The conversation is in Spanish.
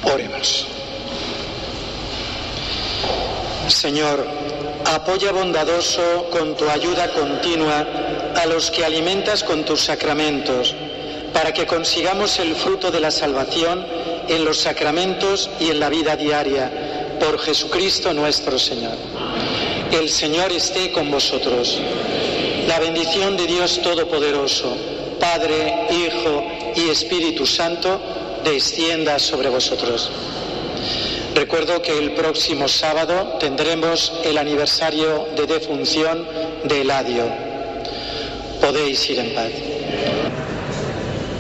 Oremos. Señor, apoya bondadoso con tu ayuda continua a los que alimentas con tus sacramentos, para que consigamos el fruto de la salvación en los sacramentos y en la vida diaria, por Jesucristo nuestro Señor. El Señor esté con vosotros. La bendición de Dios Todopoderoso, Padre, Hijo y Espíritu Santo, descienda sobre vosotros. Recuerdo que el próximo sábado tendremos el aniversario de defunción de Eladio. Podéis ir en paz.